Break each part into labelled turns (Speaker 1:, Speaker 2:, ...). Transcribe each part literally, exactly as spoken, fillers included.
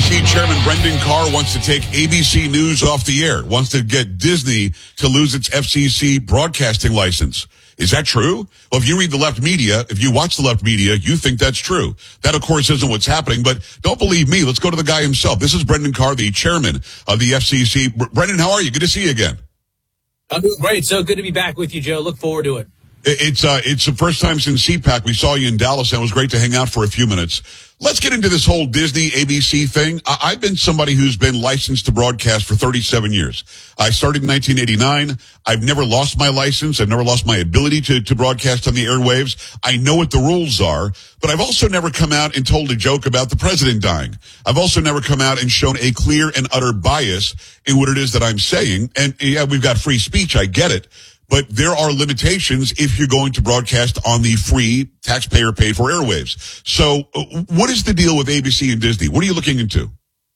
Speaker 1: C Chairman Brendan Carr wants to take A B C News off the air, wants to get Disney to lose its F C C broadcasting license. Is that true? Well, if you read the left media, if you watch the left media, you think that's true. That, of course, isn't what's happening, but don't believe me. Let's go to the guy himself. This is Brendan Carr, the chairman of the F C C. Brendan, how are you? Good to see you again.
Speaker 2: I'm doing great. So good to be back with you, Joe. Look forward to it.
Speaker 1: It's uh, it's the first time since C PAC we saw you in Dallas, and it was great to hang out for a few minutes. Let's get into this whole Disney A B C thing. I- I've been somebody who's been licensed to broadcast for thirty-seven years. I started in nineteen eighty-nine. I've never lost my license. I've never lost my ability to, to broadcast on the airwaves. I know what the rules are, but I've also never come out and told a joke about the president dying. I've also never come out and shown a clear and utter bias in what it is that I'm saying. And yeah, we've got free speech. I get it. But there are limitations if you're going to broadcast on the free, taxpayer-paid-for airwaves. So uh, what is the deal with A B C and Disney? What are you looking into?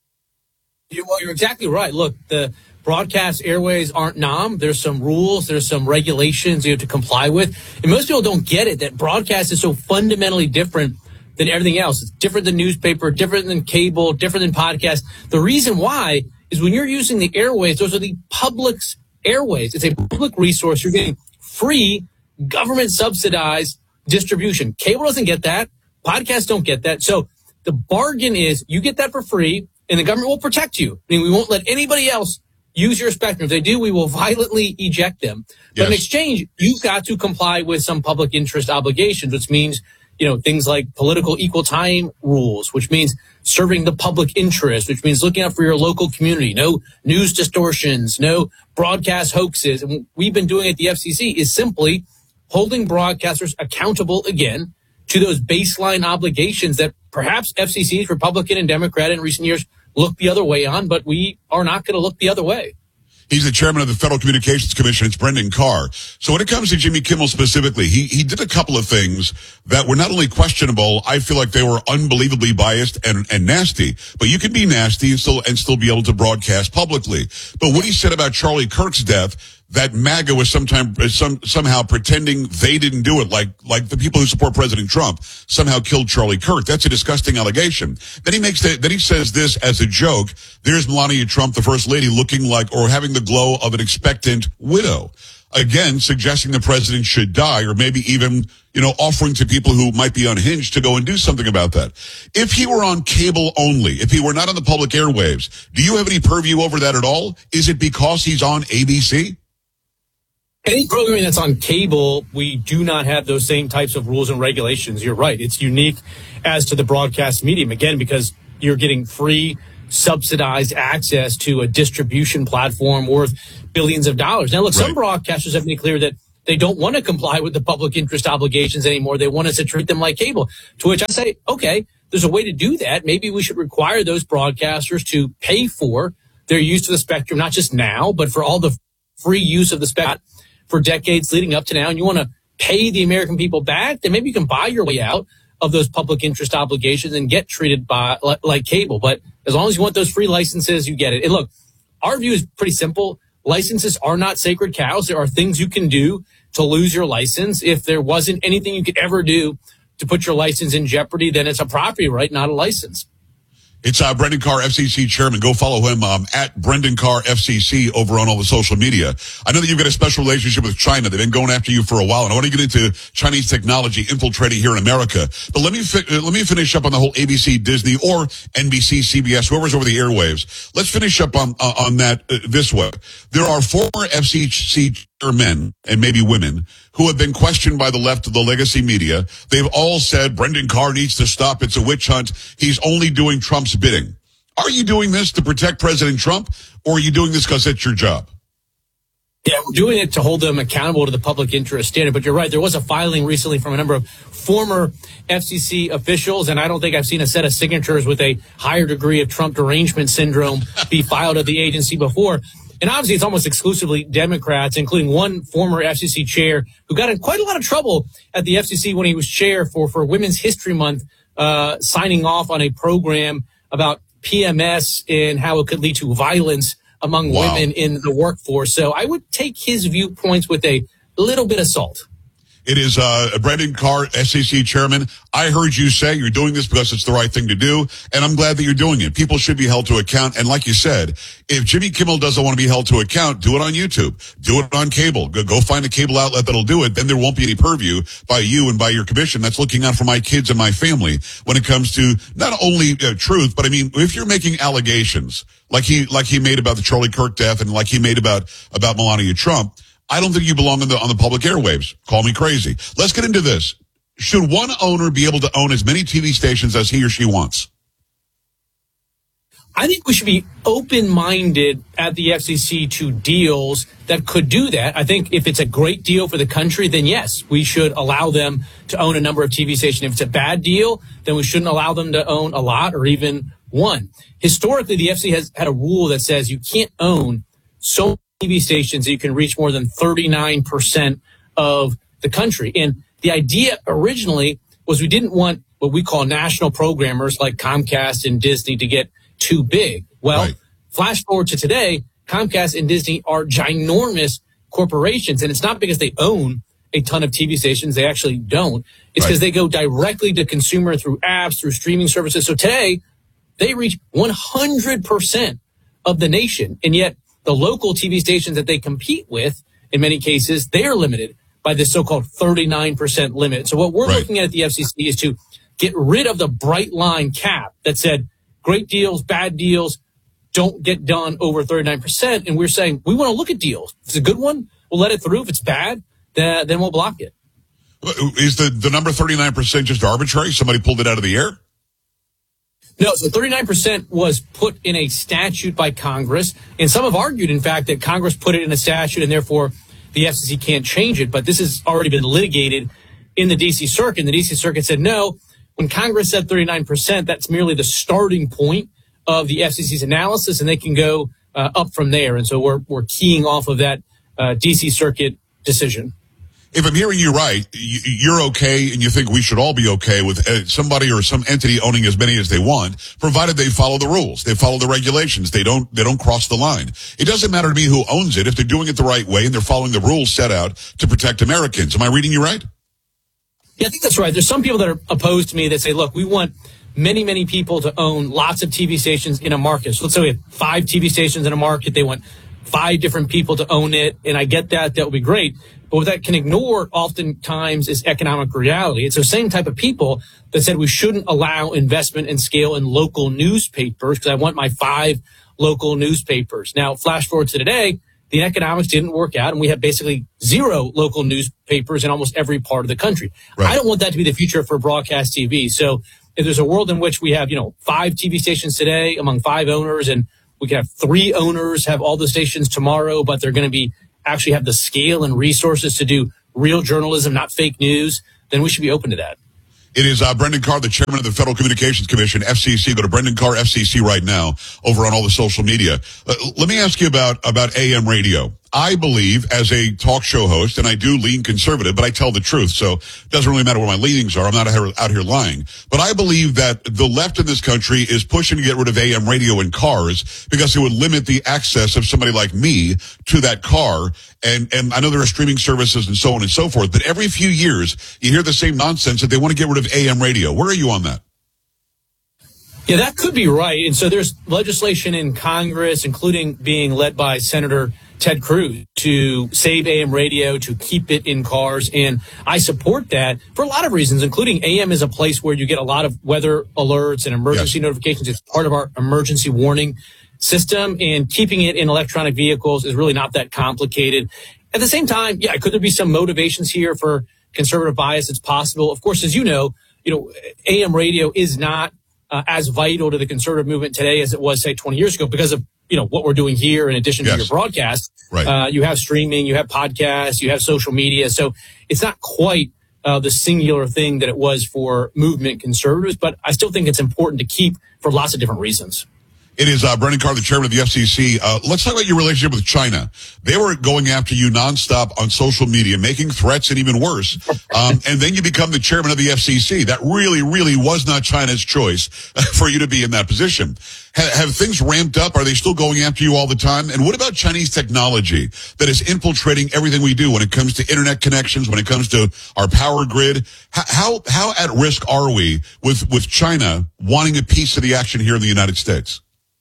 Speaker 2: You, well, you're exactly right. Look, the broadcast airways aren't N O M. There's some rules. There's some regulations you have to comply with. And most people don't get it, that broadcast is so fundamentally different than everything else. It's different than newspaper, different than cable, different than podcast. The reason why is when you're using the airways, those are the public's airways. It's a public resource. You're getting free, government-subsidized distribution. Cable doesn't get that. Podcasts don't get that. So the bargain is you get that for free, and the government will protect you. I mean, we won't let anybody else use your spectrum. If they do, we will violently eject them. But yes, in exchange, you've got to comply with some public interest obligations, which means, you know, things like political equal time rules, which means serving the public interest, which means looking out for your local community, no news distortions, no broadcast hoaxes. And what we've been doing at the F C C is simply holding broadcasters accountable again to those baseline obligations that perhaps F C Cs, Republican and Democrat in recent years, looked the other way on, but we are not going to look the other way.
Speaker 1: He's the chairman of the Federal Communications Commission. It's Brendan Carr. So when it comes to Jimmy Kimmel specifically, he, he did a couple of things that were not only questionable, I feel like they were unbelievably biased and, and nasty. But you can be nasty and still, and still be able to broadcast publicly. But what he said about Charlie Kirk's death, that MAGA was sometime, some, somehow pretending they didn't do it, like, like the people who support President Trump somehow killed Charlie Kirk. That's a disgusting allegation. Then he makes that, then he says this as a joke. There's Melania Trump, the first lady, looking like, or having the glow of an expectant widow. Again, suggesting the president should die, or maybe even, you know, offering to people who might be unhinged to go and do something about that. If he were on cable only, if he were not on the public airwaves, do you have any purview over that at all? Is it because he's on A B C?
Speaker 2: Any programming that's on cable, we do not have those same types of rules and regulations. You're right. It's unique as to the broadcast medium, again, because you're getting free, subsidized access to a distribution platform worth billions of dollars. Now, look, right, some broadcasters have made clear that they don't want to comply with the public interest obligations anymore. They want us to treat them like cable, to which I say, okay, there's a way to do that. Maybe we should require those broadcasters to pay for their use of the spectrum, not just now, but for all the free use of the spectrum for decades leading up to now, and you want to pay the American people back, then maybe you can buy your way out of those public interest obligations and get treated by like, like cable. But as long as you want those free licenses, you get it. And look, our view is pretty simple. Licenses are not sacred cows. There are things you can do to lose your license. If there wasn't anything you could ever do to put your license in jeopardy, then it's a property right, not a license.
Speaker 1: It's uh, Brendan Carr, F C C chairman. Go follow him um, at Brendan Carr F C C over on all the social media. I know that you've got a special relationship with China. They've been going after you for a while, and I want to get into Chinese technology infiltrating here in America. But let me fi- let me finish up on the whole A B C, Disney, or N B C, C B S, whoever's over the airwaves. Let's finish up on uh, on that uh, this way. There are former F C C men and maybe women who have been questioned by the left of the legacy media. They've all said Brendan Carr needs to stop. It's a witch hunt. He's only doing Trump's bidding. Are you doing this to protect President Trump, or are you doing this because it's your job?
Speaker 2: Yeah, we're doing it to hold them accountable to the public interest standard. But you're right. There was a filing recently from a number of former F C C officials, and I don't think I've seen a set of signatures with a higher degree of Trump derangement syndrome be filed at the agency before. And obviously, it's almost exclusively Democrats, including one former F C C chair who got in quite a lot of trouble at the F C C when he was chair for, for Women's History Month, uh, signing off on a program about P M S and how it could lead to violence among wow. women in the workforce. So I would take his viewpoints with a little bit of salt.
Speaker 1: It is uh, Brendan Carr, S E C chairman. I heard you say you're doing this because it's the right thing to do, and I'm glad that you're doing it. People should be held to account. And like you said, if Jimmy Kimmel doesn't want to be held to account, do it on YouTube. Do it on cable. Go, go find a cable outlet that'll do it. Then there won't be any purview by you and by your commission that's looking out for my kids and my family when it comes to not only uh, truth, but I mean, if you're making allegations like he like he made about the Charlie Kirk death and like he made about about Melania Trump, I don't think you belong on the on the public airwaves. Call me crazy. Let's get into this. Should one owner be able to own as many T V stations as he or she wants?
Speaker 2: I think we should be open-minded at the F C C to deals that could do that. I think if it's a great deal for the country, then yes, we should allow them to own a number of T V stations. If it's a bad deal, then we shouldn't allow them to own a lot or even one. Historically, the F C C has had a rule that says you can't own so many T V stations that you can reach more than thirty-nine percent of the country. And the idea originally was we didn't want what we call national programmers like Comcast and Disney to get too big. Well, right. Flash forward to today, Comcast and Disney are ginormous corporations, and it's not because they own a ton of T V stations. They actually don't. It's because right. they go directly to consumer through apps, through streaming services. So today, they reach one hundred percent of the nation, and yet the local T V stations that they compete with, in many cases, they are limited by this so-called thirty-nine percent limit. So what we're right. looking at at the F C C is to get rid of the bright line cap that said great deals, bad deals don't get done over thirty-nine percent. And we're saying we want to look at deals. If it's a good one, we'll let it through. If it's bad, then, then we'll block it.
Speaker 1: Is the, the number thirty-nine percent just arbitrary? Somebody pulled it out of the air?
Speaker 2: No, so thirty-nine percent was put in a statute by Congress. And some have argued, in fact, that Congress put it in a statute and therefore the F C C can't change it. But this has already been litigated in the D C Circuit. And the D C Circuit said, no, when Congress said thirty-nine percent, that's merely the starting point of the F C C's analysis, and they can go uh, up from there. And so we're we're keying off of that uh, D C Circuit decision.
Speaker 1: If I'm hearing you right, you're okay and you think we should all be okay with somebody or some entity owning as many as they want, provided they follow the rules, they follow the regulations, they don't they don't cross the line. It doesn't matter to me who owns it if they're doing it the right way and they're following the rules set out to protect Americans. Am I reading you right?
Speaker 2: Yeah, I think that's right. There's some people that are opposed to me that say, look, we want many, many people to own lots of T V stations in a market. So let's say we have five T V stations in a market. They want five different people to own it. And I get that. That would be great. But what that can ignore oftentimes is economic reality. It's the same type of people that said we shouldn't allow investment and scale in local newspapers because I want my five local newspapers. Now, flash forward to today, the economics didn't work out, and we have basically zero local newspapers in almost every part of the country. Right. I don't want that to be the future for broadcast T V. So if there's a world in which we have, you know, five T V stations today among five owners, and we can have three owners have all the stations tomorrow, but they're going to be actually have the scale and resources to do real journalism, not fake news, then we should be open to that.
Speaker 1: It is uh, Brendan Carr, the chairman of the Federal Communications Commission, F C C. Go to Brendan Carr F C C right now over on all the social media. Uh, let me ask you about, about A M radio. I believe as a talk show host, and I do lean conservative, but I tell the truth, so it doesn't really matter what my leanings are. I'm not out here, out here lying. But I believe that the left in this country is pushing to get rid of A M radio in cars because it would limit the access of somebody like me to that car. And, and I know there are streaming services and so on and so forth, but every few years you hear the same nonsense that they want to get rid of A M radio. Where are you on that?
Speaker 2: Yeah, that could be right. And so there's legislation in Congress, including being led by Senator Ted Cruz, to save A M radio, to keep it in cars. And I support that for a lot of reasons, including A M is a place where you get a lot of weather alerts and emergency yes. notifications. It's part of our emergency warning system, and keeping it in electronic vehicles is really not that complicated. At the same time, yeah, could there be some motivations here for conservative bias? It's possible. Of course, as you know, you know, A M radio is not uh, as vital to the conservative movement today as it was, say, twenty years ago because of, you know, what we're doing here in addition yes. to your broadcast.
Speaker 1: Right.
Speaker 2: Uh, you have streaming, you have podcasts, you have social media. So it's not quite uh, the singular thing that it was for movement conservatives, but I still think it's important to keep for lots of different reasons.
Speaker 1: It is uh, Brendan Carr, the chairman of the F C C. Uh, let's talk about your relationship with China. They were going after you nonstop on social media, making threats and even worse. Um, and then you become the chairman of the F C C. That really, really was not China's choice for you to be in that position. Ha- have things ramped up? Are they still going after you all the time? And what about Chinese technology that is infiltrating everything we do when it comes to internet connections, when it comes to our power grid? How, how, how at risk are we with, with China wanting a piece of the action here in the United States?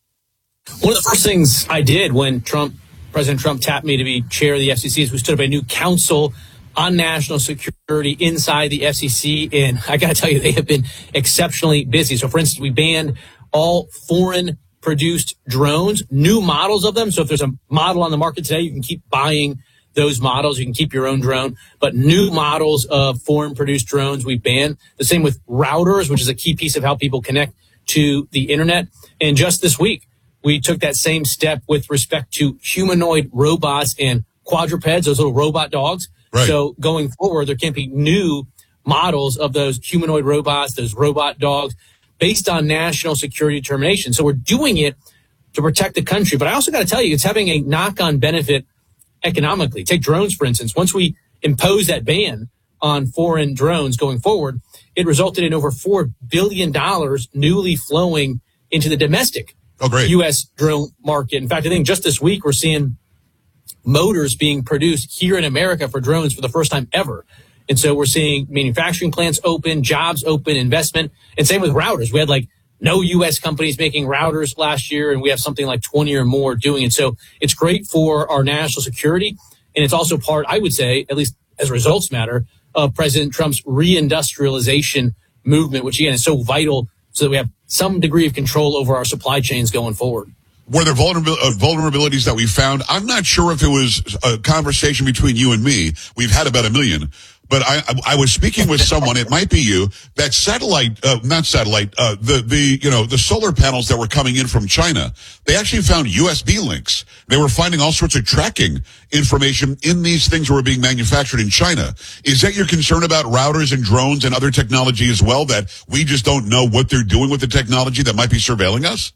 Speaker 2: One of the first things I did when Trump, President Trump tapped me to be chair of the F C C is we stood up a new council on national security inside the F C C. And I got to tell you, they have been exceptionally busy. So, for instance, we banned all foreign produced drones, new models of them. So if there's a model on the market today, you can keep buying those models. You can keep your own drone, but new models of foreign produced drones we banned. The same with routers, which is a key piece of how people connect to the internet. And just this week, we took that same step with respect to humanoid robots and quadrupeds, those little robot dogs.
Speaker 1: Right.
Speaker 2: So going forward, there can't be new models of those humanoid robots, those robot dogs, based on national security determination. So we're doing it to protect the country. But I also got to tell you, it's having a knock-on benefit economically. Take drones, for instance. Once we impose that ban on foreign drones going forward, it resulted in over four billion dollars newly flowing into the domestic
Speaker 1: Oh, great.
Speaker 2: U S drone market. In fact, I think just this week we're seeing motors being produced here in America for drones for the first time ever. And so we're seeing manufacturing plants open, jobs open, investment, and same with routers. We had like no U S companies making routers last year, and we have something like twenty or more doing it. So it's great for our national security, and it's also part, I would say, at least as results matter, of President Trump's reindustrialization movement, which again is so vital so that we have some degree of control over our supply chains going forward.
Speaker 1: Were there vulnerabil- uh, vulnerabilities that we found? I'm not sure if it was a conversation between you and me. We've had about a million. But I, I, I was speaking with someone, it might be you, that satellite, uh, not satellite, uh, the, the, you know, the solar panels that were coming in from China, they actually found U S B links. They were finding all sorts of tracking information in these things that were being manufactured in China. Is that your concern about routers and drones and other technology as well, that we just don't know what they're doing with the technology that might be surveilling us?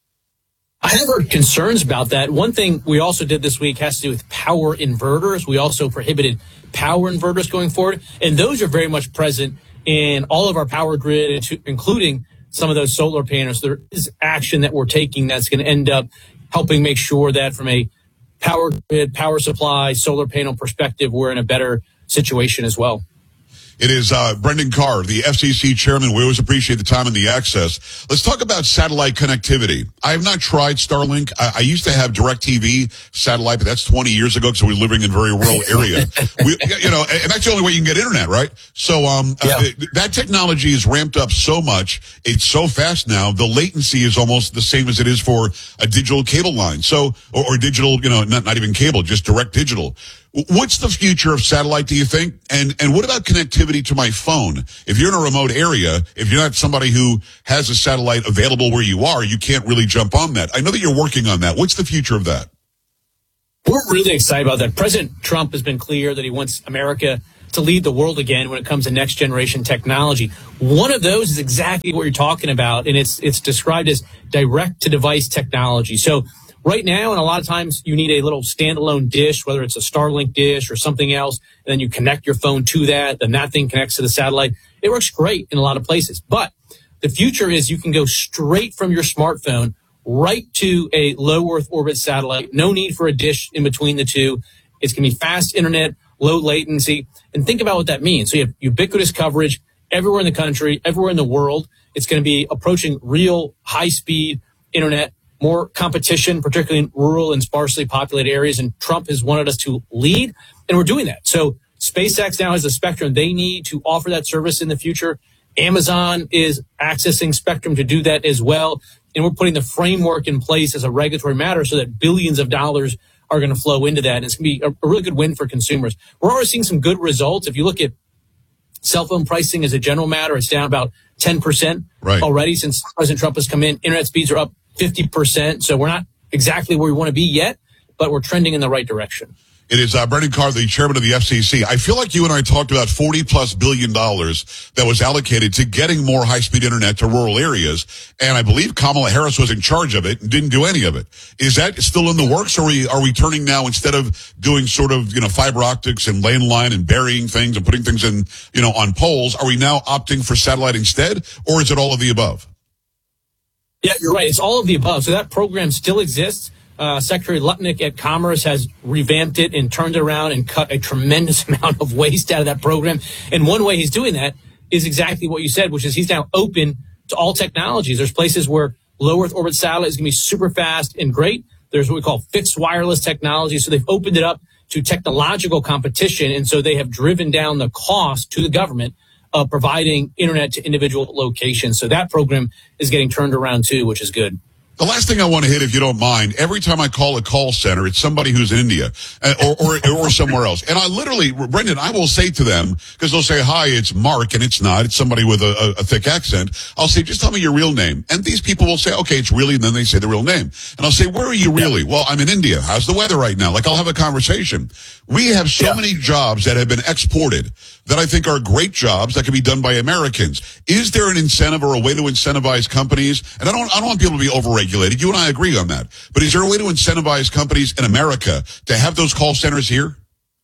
Speaker 2: I have heard concerns about that. One thing we also did this week has to do with power inverters. We also prohibited power inverters going forward, and those are very much present in all of our power grid, including some of those solar panels. There is action that we're taking that's going to end up helping make sure that from a power grid, power supply, solar panel perspective, we're in a better situation as well.
Speaker 1: It is uh, Brendan Carr, the F C C chairman. We always appreciate the time and the access. Let's talk about satellite connectivity. I have not tried Starlink. I, I used to have DirecTV satellite, but that's twenty years ago because we were living in a very rural area. we, you know, and that's the only way you can get internet, right? So um, yeah. uh, that technology is ramped up so much. It's so fast now. The latency is almost the same as it is for a digital cable line. So, or, or digital, you know, not, not even cable, just direct digital. What's the future of satellite, do you think? And and what about connectivity to my phone? If you're in a remote area, if you're not somebody who has a satellite available where you are, you can't really jump on that. I know that you're working on that. What's the future of that?
Speaker 2: We're really excited about that. President Trump has been clear that he wants America to lead the world again when it comes to next generation technology. One of those is exactly what you're talking about, and it's it's described as direct to device technology. So right now, and a lot of times you need a little standalone dish, whether it's a Starlink dish or something else, and then you connect your phone to that, then that thing connects to the satellite. It works great in a lot of places. But the future is you can go straight from your smartphone right to a low Earth orbit satellite. No need for a dish in between the two. It's going to be fast internet, low latency. And think about what that means. So you have ubiquitous coverage everywhere in the country, everywhere in the world. It's going to be approaching real high-speed internet, more competition, particularly in rural and sparsely populated areas. And Trump has wanted us to lead, and we're doing that. So SpaceX now has the spectrum they need to offer that service in the future. Amazon is accessing spectrum to do that as well. And we're putting the framework in place as a regulatory matter so that billions of dollars are going to flow into that. And it's going to be a, a really good win for consumers. We're already seeing some good results. If you look at cell phone pricing as a general matter, it's down about ten percent right. already since President Trump has come in. Internet speeds are up fifty percent. So we're not exactly where we want to be yet, but we're trending in the right direction.
Speaker 1: It is uh, Brendan Carr, the chairman of the F C C. I feel like you and I talked about forty plus billion dollars that was allocated to getting more high-speed internet to rural areas, and I believe Kamala Harris was in charge of it and didn't do any of it. Is that still in the works, or are we, are we turning now, instead of doing sort of, you know, fiber optics and landline and burying things and putting things in, you know, on poles, are we now opting for satellite instead, or is it all of the above?
Speaker 2: Yeah, you're right. It's all of the above. So that program still exists. Uh, Secretary Lutnick at Commerce has revamped it and turned it around and cut a tremendous amount of waste out of that program. And one way he's doing that is exactly what you said, which is he's now open to all technologies. There's places where low Earth orbit satellite is going to be super fast and great. There's what we call fixed wireless technology. So they've opened it up to technological competition. And so they have driven down the cost to the government of providing internet to individual locations. So that program is getting turned around too, which is good.
Speaker 1: The last thing I want to hit, if you don't mind, every time I call a call center, it's somebody who's in India uh, or, or or somewhere else. And I literally, Brendan, I will say to them, because they'll say, hi, it's Mark, and it's not. It's somebody with a, a, a thick accent. I'll say, just tell me your real name. And these people will say, okay, it's really, and then they say the real name. And I'll say, where are you really? Well, I'm in India. How's the weather right now? Like, I'll have a conversation. We have so yeah. many jobs that have been exported that I think are great jobs that can be done by Americans. Is there an incentive or a way to incentivize companies? And I don't, I don't want people to be overregulated. You and I agree on that. But is there a way to incentivize companies in America to have those call centers here?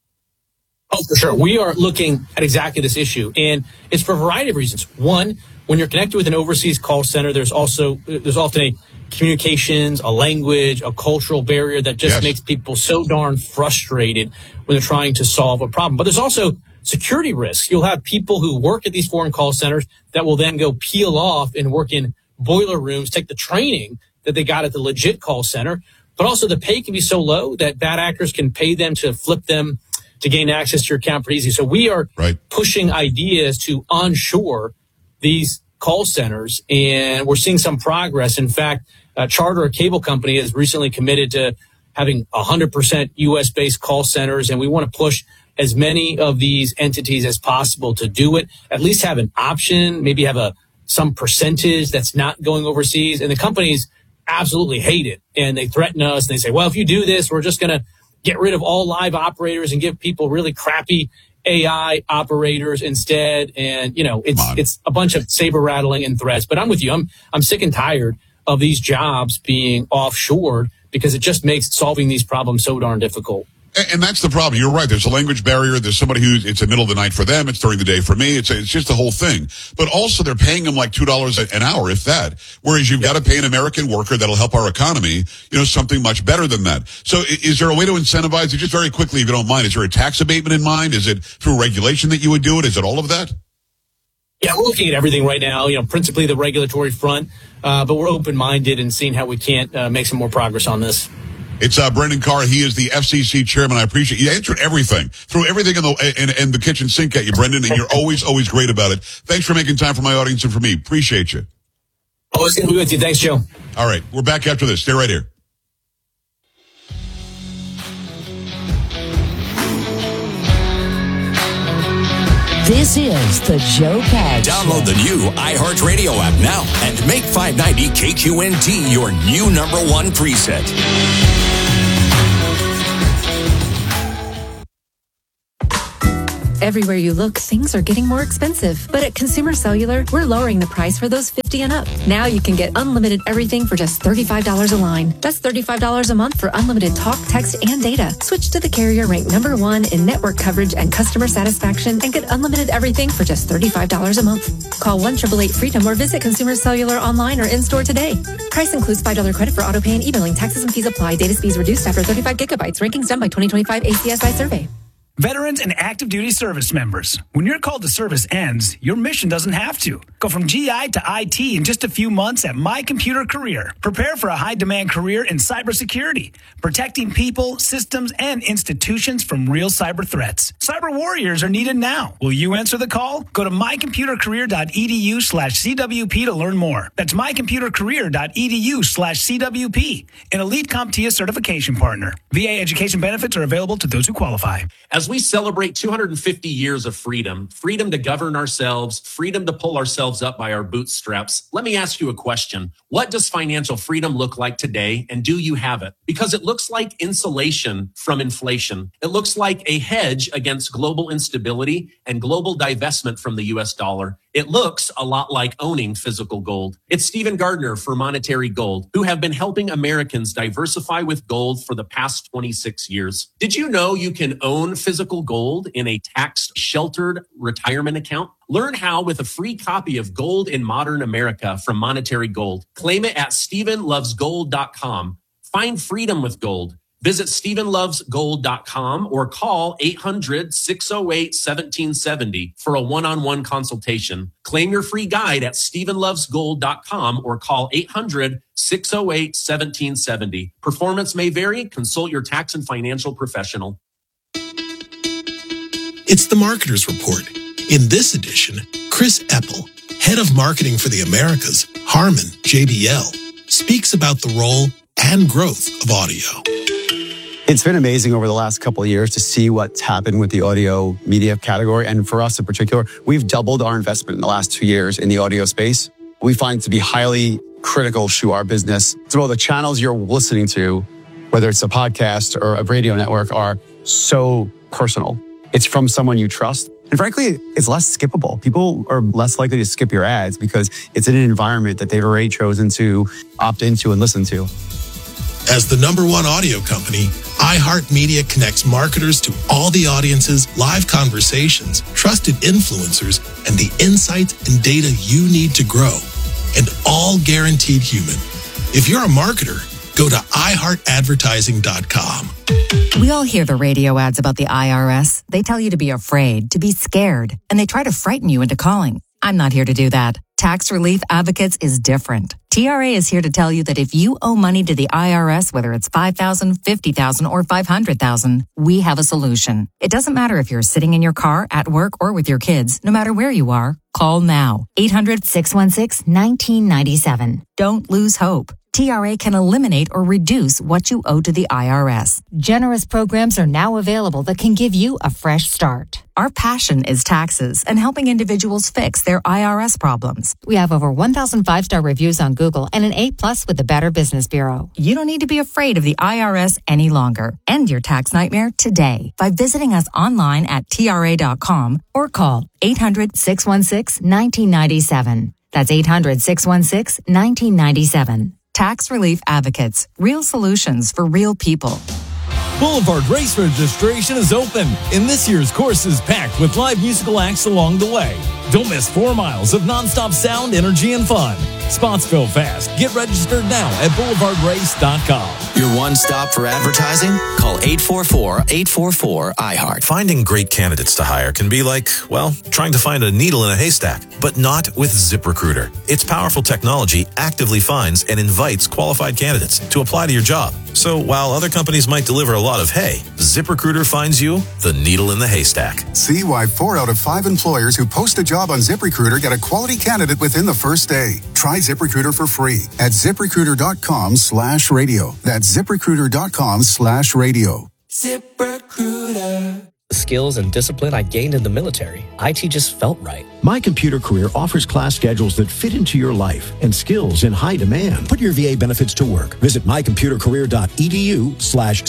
Speaker 2: Oh, for sure. We are looking at exactly this issue, and it's for a variety of reasons. One, when you're connected with an overseas call center, there's also there's often a communications, a language, a cultural barrier that just yes. makes people so darn frustrated when they're trying to solve a problem. But there's also security risks. You'll have people who work at these foreign call centers that will then go peel off and work in boiler rooms, take the training that they got at the legit call center. But also the pay can be so low that bad actors can pay them to flip them to gain access to your account pretty easy. So we are right. pushing ideas to onshore these call centers, and we're seeing some progress. In fact, uh, Charter, a cable company, has recently committed to having one hundred percent U S-based call centers, and we want to push as many of these entities as possible to do it, at least have an option, maybe have a some percentage that's not going overseas. And the companies absolutely hate it, and they threaten us, and they say, well, if you do this, we're just going to get rid of all live operators and give people really crappy A I operators instead. And, you know, it's it's a bunch of saber rattling and threats. But I'm with you. I'm I'm sick and tired of these jobs being offshored because it just makes solving these problems so darn difficult.
Speaker 1: And, and that's the problem. You're right. There's a language barrier. There's somebody who it's the middle of the night for them. It's during the day for me. It's it's just the whole thing. But also they're paying them like two dollars an hour, if that. Whereas you've got to pay an American worker that'll help our economy, you know, something much better than that. So is there a way to incentivize it? Just very quickly, if you don't mind, is there a tax abatement in mind? Is it through regulation that you would do it? Is it all of that?
Speaker 2: Yeah, we're looking at everything right now, you know, principally the regulatory front, uh, but we're open-minded and seeing how we can uh, make some more progress on this.
Speaker 1: It's uh, Brendan Carr. He is the F C C chairman. I appreciate you answered everything, threw everything in the in, in the kitchen sink at you, Brendan, and you're always, always great about it. Thanks for making time for my audience and for me. Appreciate you.
Speaker 2: Always going to be with you. Thanks, Joe.
Speaker 1: All right, we're back after this. Stay right here.
Speaker 3: This is the Joe Pags
Speaker 4: Download the new iHeartRadio app now and make five ninety K Q N T your new number one preset.
Speaker 5: Everywhere you look, things are getting more expensive. But at Consumer Cellular, we're lowering the price for those fifty and up. Now you can get unlimited everything for just thirty-five dollars a line. That's thirty-five dollars a month for unlimited talk, text, and data. Switch to the carrier ranked number one in network coverage and customer satisfaction and get unlimited everything for just thirty-five dollars a month. Call one eight eight eight freedom or visit Consumer Cellular online or in-store today. Price includes five dollars credit for auto pay and e-billing. Taxes and fees apply. Data speeds reduced after thirty-five gigabytes. Rankings done by twenty twenty-five A C S I survey.
Speaker 6: Veterans and active duty service members, when your call to service ends, your mission doesn't have to. Go from G I to I T in just a few months at My Computer Career. Prepare for a high-demand career in cybersecurity, protecting people, systems, and institutions from real cyber threats. Cyber warriors are needed now. Will you answer the call? Go to mycomputercareer.edu slash CWP to learn more. That's mycomputercareer.edu slash CWP, an elite CompTIA certification partner. V A education benefits are available to those who qualify.
Speaker 7: As As we celebrate two hundred fifty years of freedom, freedom to govern ourselves, freedom to pull ourselves up by our bootstraps, let me ask you a question. What does financial freedom look like today, and do you have it? Because it looks like insulation from inflation. It looks like a hedge against global instability and global divestment from the U S dollar. It looks a lot like owning physical gold. It's Stephen Gardner for Monetary Gold, who have been helping Americans diversify with gold for the past twenty-six years. Did you know you can own physical gold in a tax-sheltered retirement account? Learn how with a free copy of Gold in Modern America from Monetary Gold. Claim it at stephen loves gold dot com. Find freedom with gold. Visit stephen loves gold dot com or call eight hundred, six oh eight, one seven seven oh for a one-on-one consultation. Claim your free guide at stephen loves gold dot com or call eight hundred, six oh eight, one seven seven oh. Performance may vary. Consult your tax and financial professional.
Speaker 8: It's the Marketer's Report. In this edition, Chris Eppel, head of marketing for the Americas, Harman J B L, speaks about the role and growth of audio.
Speaker 9: It's been amazing over the last couple of years to see what's happened with the audio media category. And for us in particular, we've doubled our investment in the last two years in the audio space. We find it to be highly critical to our business. So the channels you're listening to, whether it's a podcast or a radio network, are so personal. It's from someone you trust. And frankly, it's less skippable. People are less likely to skip your ads because it's in an environment that they've already chosen to opt into and listen to.
Speaker 8: As the number one audio company, iHeartMedia connects marketers to all the audiences, live conversations, trusted influencers, and the insights and data you need to grow. And all guaranteed human. If you're a marketer, go to i heart advertising dot com.
Speaker 10: We all hear the radio ads about the I R S. They tell you to be afraid, to be scared, and they try to frighten you into calling. I'm not here to do that. Tax Relief Advocates is different. T R A is here to tell you that if you owe money to the I R S, whether it's five thousand dollars, fifty thousand dollars, or five hundred thousand dollars, we have a solution. It doesn't matter if you're sitting in your car, at work, or with your kids. No matter where you are, call now. eight hundred, six one six, one nine nine seven. Don't lose hope. T R A can eliminate or reduce what you owe to the I R S.
Speaker 5: Generous programs are now available that can give you a fresh start.
Speaker 10: Our passion is taxes and helping individuals fix their I R S problems.
Speaker 5: We have over one thousand five-star reviews on Google and an A plus with the Better Business Bureau.
Speaker 10: You don't need to be afraid of the I R S any longer. End your tax nightmare today by visiting us online at T R A dot com or call eight hundred, six one six, one nine nine seven. That's eight hundred, six one six, one nine nine seven. Tax Relief Advocates. Real solutions for real people.
Speaker 11: Boulevard Race registration is open, and this year's course is packed with live musical acts along the way. Don't miss four miles of nonstop sound, energy, and fun. Spots fill fast. Get registered now at boulevard race dot com.
Speaker 4: Your one stop for advertising? Call eight four four, eight four four, I heart.
Speaker 12: Finding great candidates to hire can be like, well, trying to find a needle in a haystack, but not with ZipRecruiter. Its powerful technology actively finds and invites qualified candidates to apply to your job. So while other companies might deliver a lot of hay, ZipRecruiter finds you the needle in the haystack.
Speaker 13: See why four out of five employers who post a job on ZipRecruiter get a quality candidate within the first day. Try ZipRecruiter for free at ZipRecruiter.com slash radio. That's ZipRecruiter.com slash radio.
Speaker 14: ZipRecruiter. The skills and discipline I gained in the military, I T just felt right.
Speaker 15: My Computer Career offers class schedules that fit into your life and skills in high demand. Put your V A benefits to work. Visit mycomputercareer.edu slash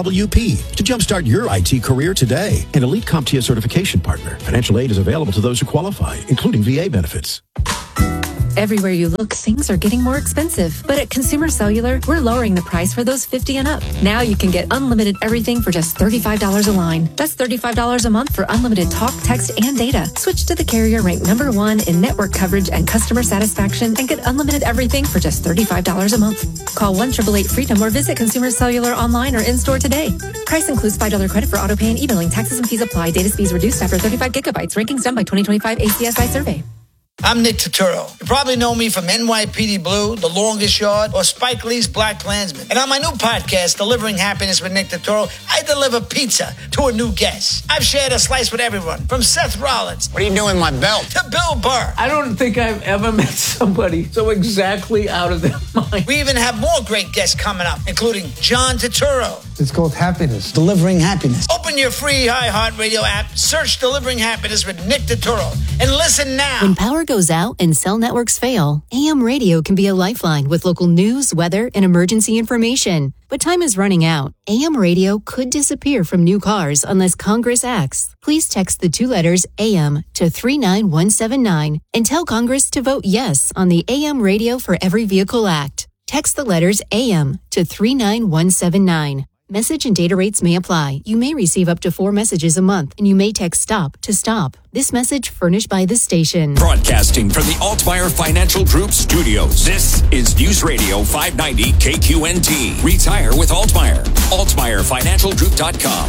Speaker 15: CWP to jumpstart your I T career today. An elite CompTIA certification partner. Financial aid is available to those who qualify, including V A benefits.
Speaker 5: Everywhere you look, things are getting more expensive. But at Consumer Cellular, we're lowering the price for those fifty and up. Now you can get unlimited everything for just thirty-five dollars a line. That's thirty-five dollars a month for unlimited talk, text, and data. Switch to the carrier ranked number one in network coverage and customer satisfaction and get unlimited everything for just thirty-five dollars a month. Call one eight eight eight freedom or visit Consumer Cellular online or in-store today. Price includes five dollars credit for auto pay and e-billing. Taxes and fees apply. Data speeds reduced after thirty-five gigabytes. Rankings done by twenty twenty-five A C S I survey.
Speaker 16: I'm Nick Turturro. You probably know me from N Y P D Blue, The Longest Yard, or Spike Lee's Black Klansman. And on my new podcast, Delivering Happiness with Nick Turturro, I deliver pizza to a new guest. I've shared a slice with everyone, from Seth Rollins.
Speaker 17: What are you doing with my belt?
Speaker 16: To Bill Burr.
Speaker 18: I don't think I've ever met somebody so exactly out of their mind.
Speaker 16: We even have more great guests coming up, including John Turturro.
Speaker 19: It's called Happiness. Delivering Happiness.
Speaker 16: Open your free iHeartRadio app, search Delivering Happiness with Nick Turturro, and listen now.
Speaker 20: When power goes out and cell networks fail, A M radio can be a lifeline with local news, weather, and emergency information. But time is running out. A M radio could disappear from new cars unless Congress acts. Please text the two letters A M to three nine one seven nine and tell Congress to vote yes on the A M Radio for Every Vehicle Act. Text the letters A M to three nine one seven nine. Message and data rates may apply. You may receive up to four messages a month, and you may text STOP to stop. This message furnished by the station.
Speaker 4: Broadcasting from the Altmeyer Financial Group studios. This is News Radio five ninety K Q N T. Retire with Altmeyer. Altmeyer Financial Group dot com.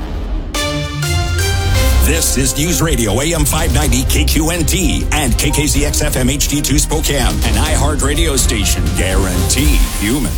Speaker 4: This is News Radio A M five ninety K Q N T and K K Z X F M H D two Spokane, an iHeart radio station. Guaranteed human.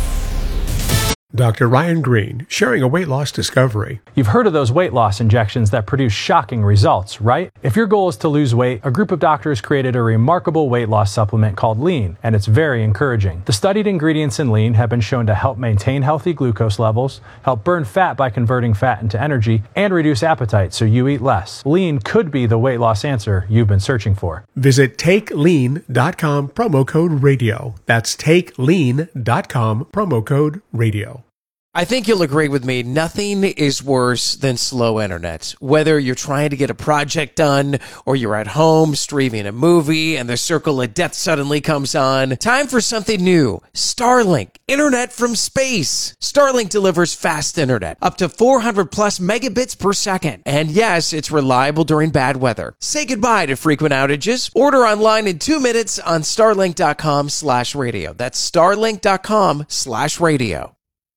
Speaker 21: Doctor Ryan Green, sharing a weight loss discovery.
Speaker 22: You've heard of those weight loss injections that produce shocking results, right? If your goal is to lose weight, a group of doctors created a remarkable weight loss supplement called Lean, and it's very encouraging. The studied ingredients in Lean have been shown to help maintain healthy glucose levels, help burn fat by converting fat into energy, and reduce appetite so you eat less. Lean could be the weight loss answer you've been searching for.
Speaker 21: Visit take lean dot com, promo code radio. That's take lean dot com, promo code radio.
Speaker 23: I think you'll agree with me, nothing is worse than slow internet. Whether you're trying to get a project done or you're at home streaming a movie and the circle of death suddenly comes on, time for something new. Starlink, internet from space. Starlink delivers fast internet, up to four hundred plus megabits per second. And yes, it's reliable during bad weather. Say goodbye to frequent outages. Order online in two minutes on starlink dot com slash radio. That's starlink dot com slash radio.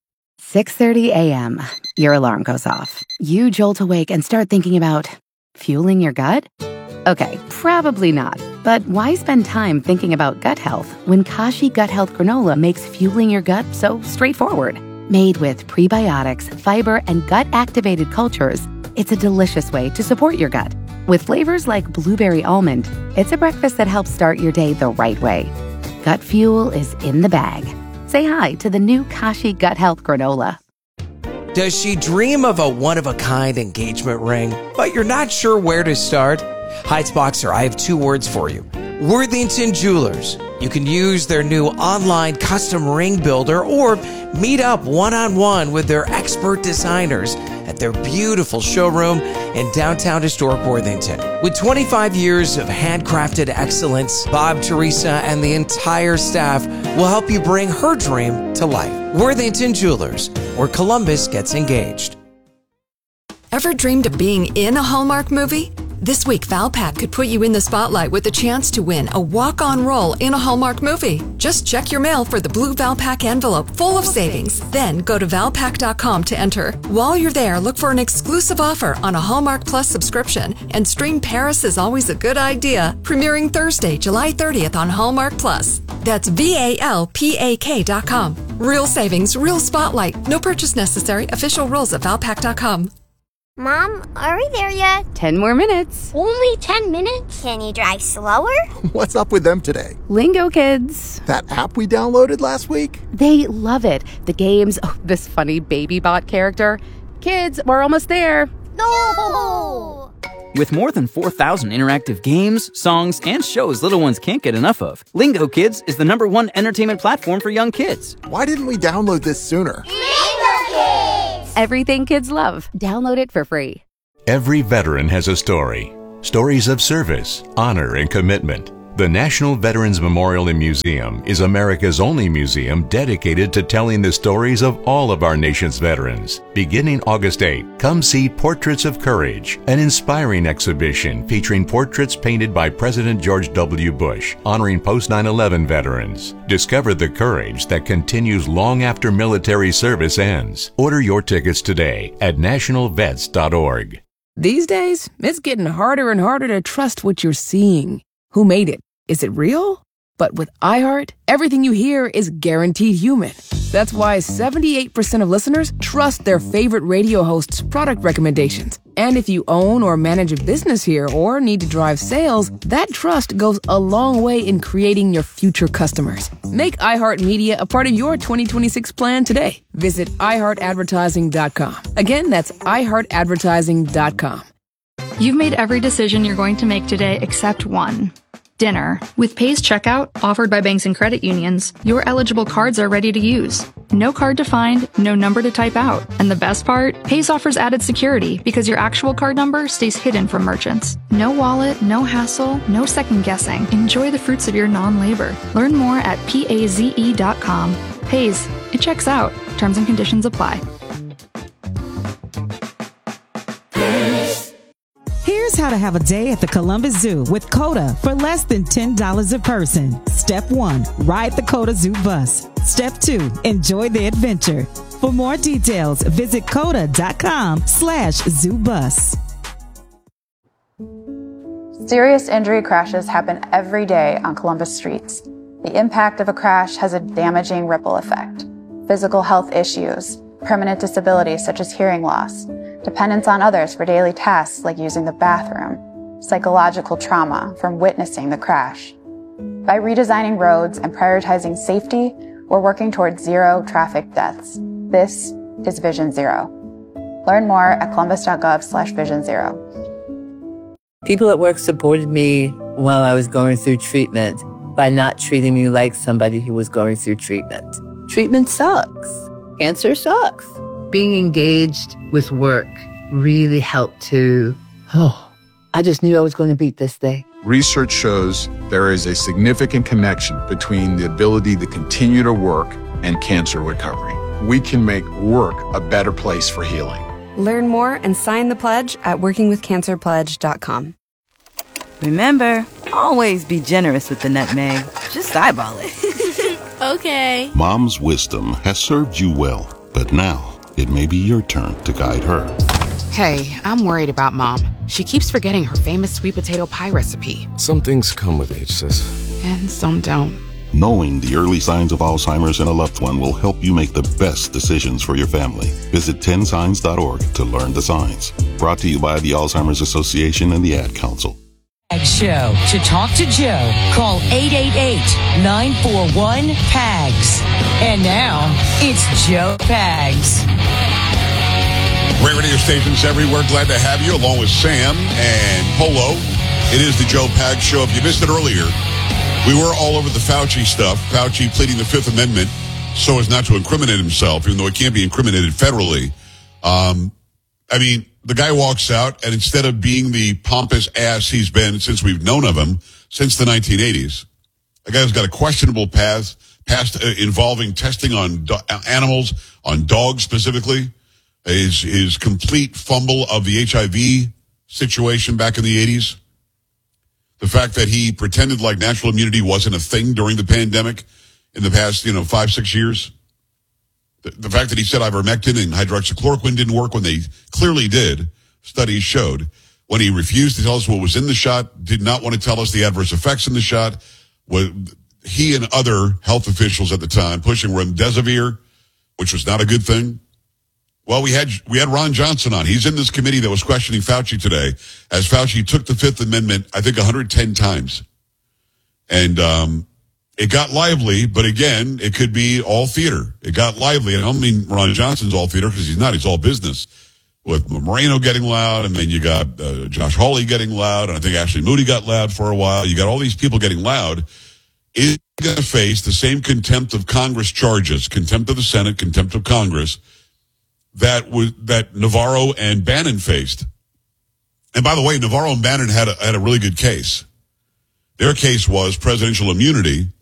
Speaker 24: six thirty a.m. Your alarm goes off. You jolt awake and start thinking about fueling your gut? Okay, probably not. But why spend time thinking about gut health when Kashi Gut Health Granola makes fueling your gut so straightforward? Made with prebiotics, fiber, and gut-activated cultures, it's a delicious way to support your gut. With flavors like blueberry almond, it's a breakfast that helps start your day the right way. Gut fuel is in the bag. Say hi to the new Kashi Gut Health Granola.
Speaker 23: Does she dream of a one-of-a-kind engagement ring, but you're not sure where to start? Heights Boxer, I have two words for you. Worthington Jewelers. You can use their new online custom ring builder or meet up one-on-one with their expert designers at their beautiful showroom in downtown historic Worthington. With twenty-five years of handcrafted excellence, Bob, Teresa, and the entire staff will help you bring her dream to life. Worthington Jewelers, where Columbus gets engaged.
Speaker 25: Ever dreamed of being in a Hallmark movie? This week, Valpak could put you in the spotlight with a chance to win a walk-on role in a Hallmark movie. Just check your mail for the blue Valpak envelope full of savings. Then go to valpak dot com to enter. While you're there, look for an exclusive offer on a Hallmark Plus subscription and stream Paris is Always a Good Idea, premiering Thursday, July thirtieth on Hallmark Plus. That's V A L P A K dot com. Real savings, real spotlight. No purchase necessary. Official rules at valpak dot com.
Speaker 26: Mom, are we there yet?
Speaker 24: Ten more minutes.
Speaker 26: Only ten minutes? Can you drive slower?
Speaker 27: What's up with them today?
Speaker 24: Lingo Kids.
Speaker 27: That app we downloaded last week?
Speaker 24: They love it. The games, oh, this funny baby bot character. Kids, we're almost there.
Speaker 26: No!
Speaker 28: With more than four thousand interactive games, songs, and shows little ones can't get enough of, Lingo Kids is the number one entertainment platform for young kids.
Speaker 27: Why didn't we download this sooner?
Speaker 26: Lingo Kids!
Speaker 24: Everything kids love. Download it for free.
Speaker 29: Every veteran has a story. Stories of service, honor, and commitment. The National Veterans Memorial and Museum is America's only museum dedicated to telling the stories of all of our nation's veterans. Beginning August eighth, come see Portraits of Courage, an inspiring exhibition featuring portraits painted by President George W. Bush, honoring post nine eleven veterans. Discover the courage that continues long after military service ends. Order your tickets today at national vets dot org.
Speaker 30: These days, it's getting harder and harder to trust what you're seeing.
Speaker 1: Who made it? Is it real? But with iHeart, everything you hear is guaranteed human. That's why seventy-eight percent of listeners trust their favorite radio host's product recommendations. And if you own or manage a business here or need to drive sales, that trust goes a long way in creating your future customers. Make iHeartMedia a part of your twenty twenty-six plan today. Visit i heart advertising dot com. Again, that's i heart advertising dot com.
Speaker 2: You've made every decision you're going to make today except one. Dinner. With Pace Checkout, offered by banks and credit unions, your eligible cards are ready to use. No card to find, no number to type out. And the best part? Pace offers added security because your actual card number stays hidden from merchants. No wallet, no hassle, no second guessing. Enjoy the fruits of your non-labor. Learn more at paze dot com. Pace. It checks out. Terms and conditions apply.
Speaker 3: Here's how to have a day at the Columbus Zoo with COTA for less than ten dollars a person. Step one, ride the COTA Zoo bus. Step two, enjoy the adventure. For more details, visit coda.com slash zoo bus.
Speaker 6: Serious injury crashes happen every day on Columbus streets. The impact of a crash has a damaging ripple effect. Physical health issues, permanent disabilities such as hearing loss, dependence on others for daily tasks like using the bathroom, psychological trauma from witnessing the crash. By redesigning roads and prioritizing safety, we're working towards zero traffic deaths. This is Vision Zero. Learn more at columbus.gov slash vision zero.
Speaker 7: People at work supported me while I was going through treatment by not treating me like somebody who was going through treatment. Treatment sucks. Cancer sucks. Being engaged with work really helped to, oh, I just knew I was going to beat this thing.
Speaker 8: Research shows there is a significant connection between the ability to continue to work and cancer recovery. We can make work a better place for healing.
Speaker 9: Learn more and sign the pledge at working with cancer pledge dot com.
Speaker 10: Remember, always be generous with the nutmeg. Just eyeball it.
Speaker 17: Okay.
Speaker 30: Mom's wisdom has served you well, but now it may be your turn to guide her.
Speaker 31: Hey, I'm worried about Mom. She keeps forgetting her famous sweet potato pie recipe.
Speaker 32: Some things come with age, sis.
Speaker 31: And some don't.
Speaker 30: Knowing the early signs of Alzheimer's in a loved one will help you make the best decisions for your family. Visit ten signs dot org to learn the signs. Brought to you by the Alzheimer's Association and the Ad Council.
Speaker 33: Show. To talk to Joe, call eight eight eight, nine four one, P A G S. And now, it's Joe Pags.
Speaker 34: Great radio stations everywhere. Glad to have you along with Sam and Polo. It is the Joe Pags Show. If you missed it earlier, we were all over the Fauci stuff. Fauci pleading the Fifth Amendment so as not to incriminate himself, even though he can't be incriminated federally. Um, I mean, the guy walks out, and instead of being the pompous ass he's been since we've known of him, since the nineteen eighties, the guy's got a questionable path, past uh, involving testing on do- animals, on dogs specifically, his, his complete fumble of the H I V situation back in the eighties, the fact that he pretended like natural immunity wasn't a thing during the pandemic in the past, you know, five, six years. The, the fact that he said ivermectin and hydroxychloroquine didn't work when they clearly did, studies showed. When he refused to tell us what was in the shot, did not want to tell us the adverse effects in the shot, was he and other health officials at the time pushing remdesivir, which was not a good thing. Well, we had we had Ron Johnson on. He's in this committee that was questioning Fauci today, as Fauci took the Fifth Amendment, I think, one hundred ten times. And um, it got lively, but again, it could be all theater. It got lively. And I don't mean Ron Johnson's all theater, because he's not. He's all business. With Moreno getting loud, and then you got uh, Josh Hawley getting loud, and I think Ashley Moody got loud for a while. You got all these people getting loud. Is going to face the same contempt of Congress charges, contempt of the Senate, contempt of Congress, that was that Navarro and Bannon faced. And by the way, Navarro and Bannon had a, had a really good case. Their case was presidential immunity,